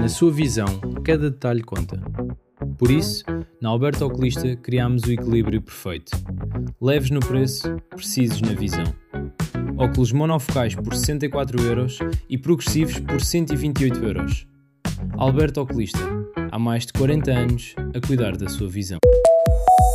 Na sua visão, cada detalhe conta. Por isso, na Alberto Oculista criámos o equilíbrio perfeito. Leves no preço, precisos na visão. Óculos monofocais por 64€ e progressivos por 128€. Alberto Oculista, há mais de 40 anos a cuidar da sua visão.